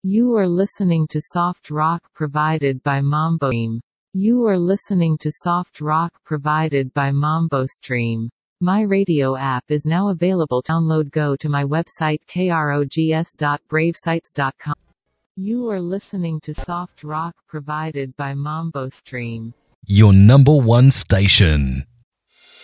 You are listening to soft rock provided by Mambo Stream. You are listening to soft rock provided by Mambo Stream. My radio app is now available. Download. Go to my website krogs.bravesites.com. You are listening to soft rock provided by Mambo Stream. Your number one station.